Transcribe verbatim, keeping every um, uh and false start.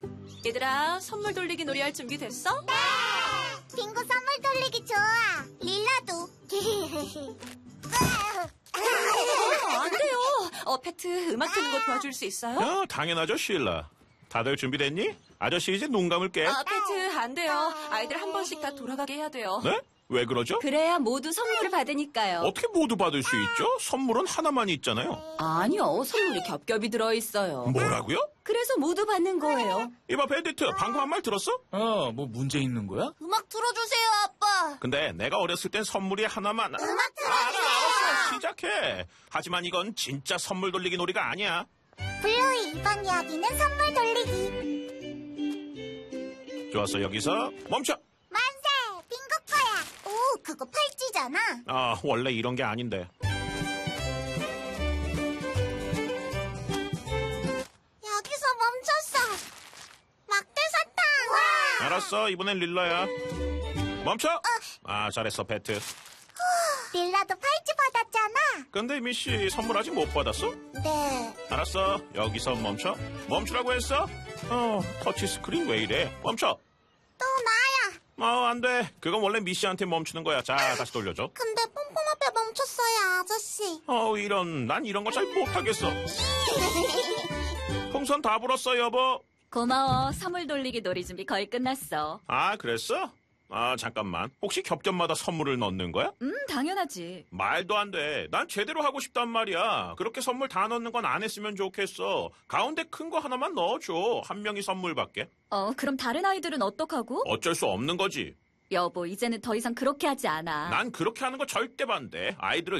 얘들아, 선물 돌리기 놀이 할 준비 됐어? 네! 빙고 선물 돌리기 좋아. 릴라도. 어, 안 돼요. 어, 패트, 음악 트는 거 도와줄 수 있어요? 야, 당연하죠, 실라. 다들 준비됐니? 아저씨 이제 눈 감을게. 아, 패트, 안 돼요. 아이들 한 번씩 다 돌아가게 해야 돼요. 네? 왜 그러죠? 그래야 모두 선물을 받으니까요. 어떻게 모두 받을 수 있죠? 선물은 하나만 있잖아요. 아니요, 선물이 겹겹이 들어있어요. 뭐라고요? 그래서 모두 받는 거예요. 이봐, 밴디트, 방금 한 말 들었어? 어, 뭐 문제 있는 거야? 음악 틀어주세요, 아빠. 근데 내가 어렸을 땐 선물이 하나만. 음악 알았어, 틀어주세요. 알았어, 시작해. 하지만 이건 진짜 선물 돌리기 놀이가 아니야. 블루이, 이번 이야기는 선물 돌리기. 좋았어, 여기서 멈춰. 만세! 빙고 거야. 오, 그거 팔찌잖아. 아, 원래 이런 게 아닌데. 여기서 멈췄어. 막대 사탕. 와! 알았어, 이번엔 릴라야. 멈춰. 아, 잘했어, 배트. 릴라도 팔찌 받았잖아. 근데 미씨 선물 아직 못 받았어? 네. 알았어, 여기서 멈춰. 멈추라고 했어? 어, 터치 스크린 왜 이래? 멈춰. 또 나야. 어, 안 돼. 그건 원래 미씨한테 멈추는 거야. 자, 다시 돌려줘. 근데 pompom 앞에 멈췄어요, 아저씨. 어, 이런, 난 이런 거 잘 못하겠어. 풍선 다 불었어, 여보. 고마워. 선물 돌리기 놀이 준비 거의 끝났어. 아, 그랬어? 아, 잠깐만. 혹시 겹겹마다 선물을 넣는 거야? 음, 당연하지. 말도 안 돼. 난 제대로 하고 싶단 말이야. 그렇게 선물 다 넣는 건 안 했으면 좋겠어. 가운데 큰 거 하나만 넣어줘. 한 명이 선물 받게. 어, 그럼 다른 아이들은 어떡하고? 어쩔 수 없는 거지. 여보, 이제는 더 이상 그렇게 하지 않아. 난 그렇게 하는 거 절대 반대. 아이들을